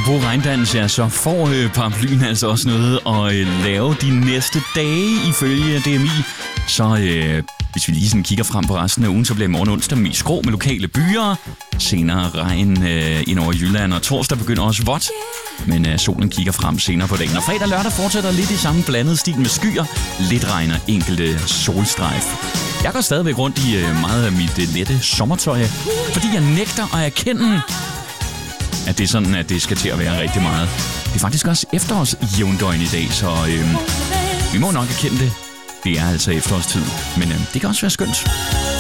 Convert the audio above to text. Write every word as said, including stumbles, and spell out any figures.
apropos regndans, ja, så får øh, paraplyen altså også noget at øh, lave de næste dage ifølge D M I. Så øh, hvis vi lige sådan kigger frem på resten af ugen, så bliver morgen onsdag mest grå med lokale byer. Senere regn øh, ind over Jylland, og torsdag begynder også vådt. Men øh, solen kigger frem senere på dagen. Og fredag og lørdag fortsætter lidt i samme blandet stil med skyer. Lidt regn og enkelte solstrejf. Jeg går stadigvæk rundt i øh, meget af mit øh, lette sommertøj, fordi jeg nægter at erkende, at det er sådan, at det skal til at være rigtig meget. Det er faktisk også efterårsjævndøgn i dag, så øh, vi må nok erkende det. Det er altså efterårstid, men øh, det kan også være skønt.